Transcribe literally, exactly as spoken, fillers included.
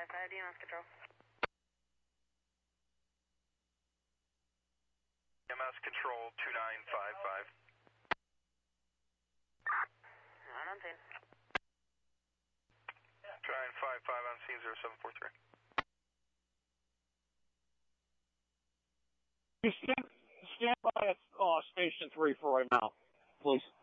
five five, D M S control. D M S control two nine five five. Not on scene. two nine five five on scene zero seven four three. You stand, stand by at uh, station three for right now, please.